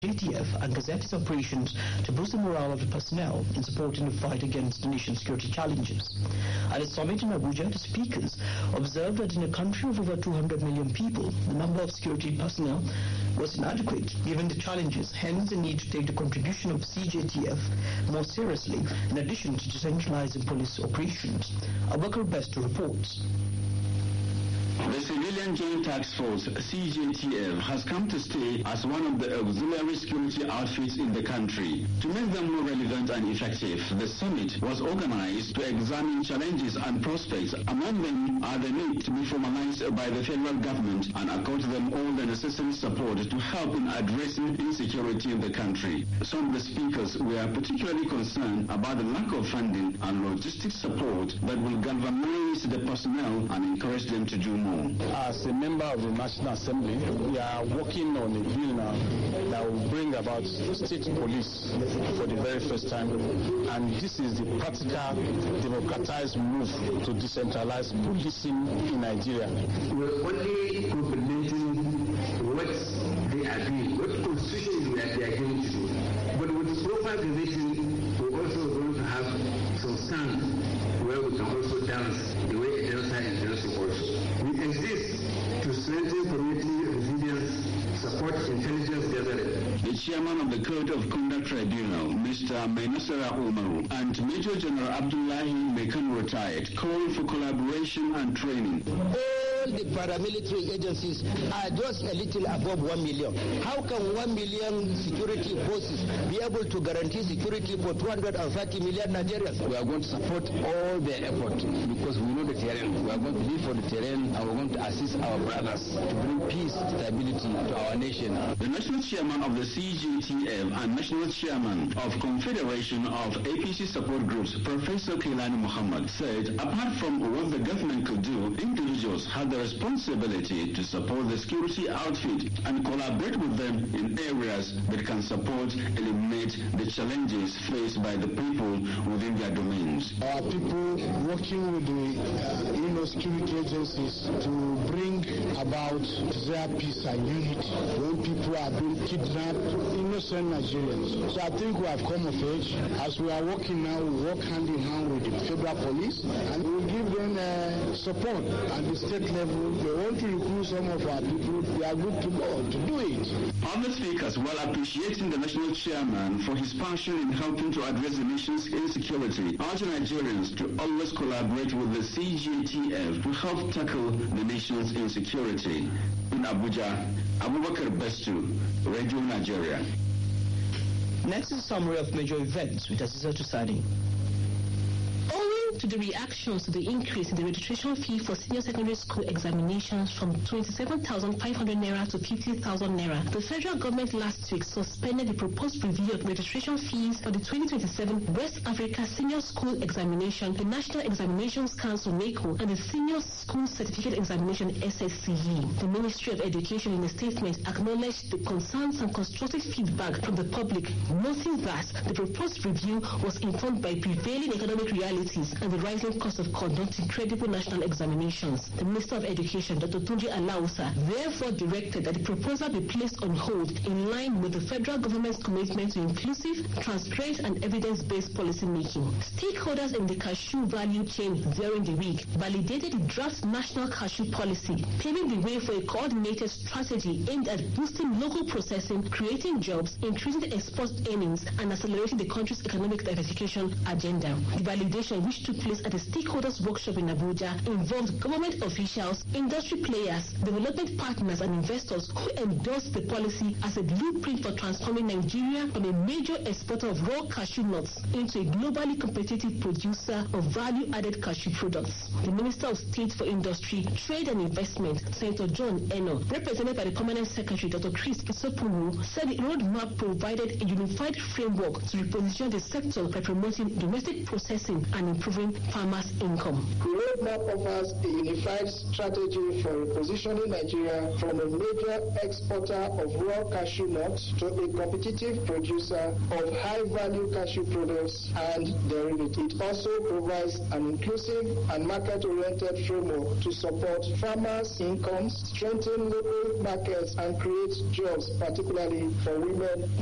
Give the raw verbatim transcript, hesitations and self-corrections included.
J T F and gazetted operations to boost the morale of the personnel in supporting the fight against the nation's security challenges. At a summit in Abuja, the speakers observed that in a country of over two hundred million people, the number of security personnel was inadequate given the challenges, hence the need to take the contribution of C J T F more seriously, in addition to decentralizing police operations. Abubakar Besto reports. The Civilian Joint Task Force, C J T F, has come to stay as one of the auxiliary security outfits in the country. To make them more relevant and effective, the summit was organized to examine challenges and prospects. Among them are the need to be formalized by the federal government and accord them all the necessary support to help in addressing insecurity in the country. Some of the speakers were particularly concerned about the lack of funding and logistic support that will galvanize the personnel and encourage them to do more. As a member of the National Assembly, we are working on a bill now that will bring about state police for the very first time, and this is the practical democratized move to decentralize policing in Nigeria. We're only implementing what they are doing, what constitution they are going to do. But with proper gazetting, we're also going to have some stand where we can also dance the way a dancer is dancing also. We exist to strengthen community resilience, support intelligence gathering. The chairman of the Code of Conduct Tribunal, Mister Mainasara Umaru, and Major General Abdullahi Mekan retired, called for collaboration and training. All the paramilitary agencies are just a little above one million. How can one million security forces be able to guarantee security for two hundred thirty million Nigerians? We are going to support all their effort because we know the terrain. We are going to live for the terrain and we are going to assist our brothers to bring peace, stability to our nation. The National Chairman of the C J T F and National Chairman of Confederation of A P C Support Groups, Professor Kailani Muhammad, said apart from what the government could do, individuals have the responsibility to support the security outfit and collaborate with them in areas that can support, eliminate the challenges faced by the people within their domains. Our people working with the uh, you know, security agencies to bring about their peace and unity when people are being kidnapped, innocent Nigerians. So I think we have come of age. As we are working now, we work hand in hand with the federal police and we give them uh, support at the state level. They want to recruit some of our people. They are good to go to do it. Other speakers, while appreciating the national chairman for his passion in helping to address the nation's insecurity, urge Nigerians to always collaborate with the C J T F to help tackle the nation's insecurity. In Abuja, Abubakar Bestu, Radio Nigeria. Next is a summary of major events with Aziza Tusani. To the reactions to the increase in the registration fee for senior secondary school examinations from twenty-seven thousand five hundred naira to fifty thousand naira, the federal government last week suspended the proposed review of registration fees for the twenty twenty-seven West Africa Senior School Examination, the National Examinations Council (NACO), and the Senior School Certificate Examination (S S C E). The Ministry of Education in a statement acknowledged the concerns and constructive feedback from the public, noting that the proposed review was informed by prevailing economic realities and the rising cost of conducting credible national examinations. The Minister of Education, Doctor Tunji Alausa, therefore directed that the proposal be placed on hold in line with the federal government's commitment to inclusive, transparent and evidence-based policy making. Stakeholders in the cashew value chain during the week validated the draft national cashew policy, paving the way for a coordinated strategy aimed at boosting local processing, creating jobs, increasing the export earnings and accelerating the country's economic diversification agenda. The validation, which took place at the stakeholders workshop in Abuja, involved government officials, industry players, development partners and investors who endorsed the policy as a blueprint for transforming Nigeria from a major exporter of raw cashew nuts into a globally competitive producer of value-added cashew products. The Minister of State for Industry, Trade and Investment, Senator John Eno, represented by the Permanent Secretary, Doctor Chris Isopuru, said the roadmap provided a unified framework to reposition the sector by promoting domestic processing and improving boosting farmers' income. The roadmap offers a unified strategy for repositioning Nigeria from a major exporter of raw cashew nuts to a competitive producer of high-value cashew products and derivatives. It also provides an inclusive and market-oriented framework to support farmers' incomes, strengthen local markets, and create jobs, particularly for women.